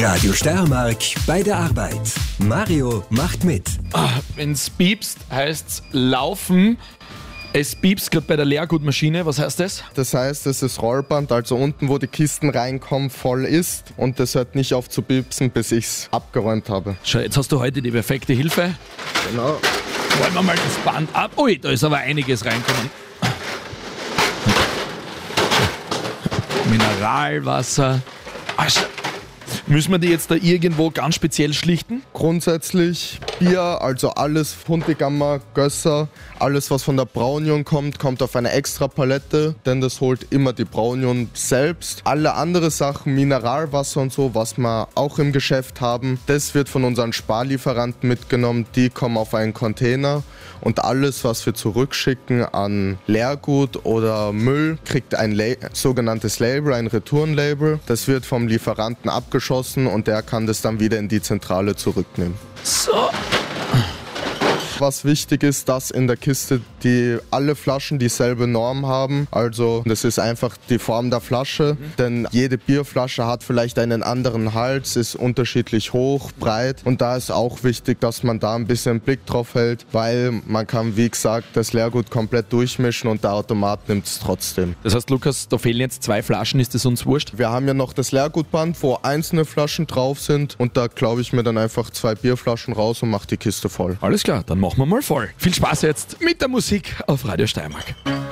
Radio Steiermark bei der Arbeit. Mario macht mit. Wenn's piepst, heißt's laufen. Es piepst gerade bei der Leergutmaschine. Was heißt das? Das heißt, dass das Rollband, also unten, wo die Kisten reinkommen, voll ist und das hört nicht auf zu piepsen, bis ich es abgeräumt habe. Schau, jetzt hast du heute die perfekte Hilfe. Genau. Wollen wir mal das Band ab. Ui, da ist aber einiges reinkommen. Mineralwasser. Müssen wir die jetzt da irgendwo ganz speziell schlichten? Grundsätzlich Bier, also alles Hundegammer, Gösser, alles was von der Braunion kommt auf eine extra Palette, denn das holt immer die Braunion selbst. Alle andere Sachen, Mineralwasser und so, was wir auch im Geschäft haben, das wird von unseren Sparlieferanten mitgenommen, die kommen auf einen Container und alles, was wir zurückschicken an Leergut oder Müll, kriegt ein sogenanntes Label, ein Retourenlabel. Das wird vom Lieferanten abgeschossen und der kann das dann wieder in die Zentrale zurücknehmen. So. Was wichtig ist, dass in der Kiste alle Flaschen dieselbe Norm haben. Also das ist einfach die Form der Flasche, denn jede Bierflasche hat vielleicht einen anderen Hals, ist unterschiedlich hoch, breit und da ist auch wichtig, dass man da ein bisschen Blick drauf hält, weil man kann, wie gesagt, das Leergut komplett durchmischen und der Automat nimmt es trotzdem. Das heißt, Lukas, da fehlen jetzt 2 Flaschen, ist das uns wurscht? Wir haben ja noch das Leergutband, wo einzelne Flaschen drauf sind und da klaue ich mir dann einfach 2 Bierflaschen raus und mache die Kiste voll. Alles klar, dann machen wir mal voll. Viel Spaß jetzt mit der Musik auf Radio Steiermark.